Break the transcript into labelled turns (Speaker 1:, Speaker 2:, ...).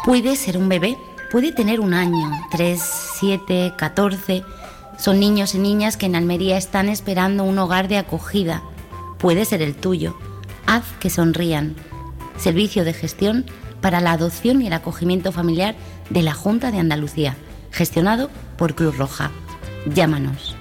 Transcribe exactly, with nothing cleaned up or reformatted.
Speaker 1: Puede ser un bebé, puede tener un año, tres, siete, catorce. Son niños y niñas que en Almería están esperando un hogar de acogida. Puede ser el tuyo. Haz que sonrían. Servicio de gestión para la adopción y el acogimiento familiar de la Junta de Andalucía, gestionado por Cruz Roja. Llámanos.